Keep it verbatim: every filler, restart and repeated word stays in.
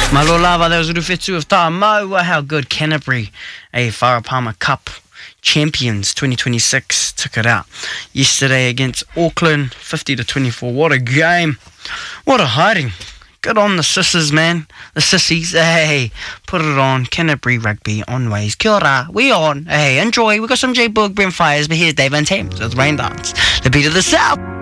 Malo lava, that was Rufetu of Ta Maua. How good Canterbury, a Farah Cup champions twenty twenty-six, took it out yesterday against Auckland, fifty to twenty-four. What a game. What a hiding. Good on the sisters, man. The sissies. Hey, put it on. Canterbury Rugby on Ways. Kia ora. We on. Hey, enjoy. We got some J Boog, Brent Fires, but here's Dave and Thames with Rain Dance. The beat of the South.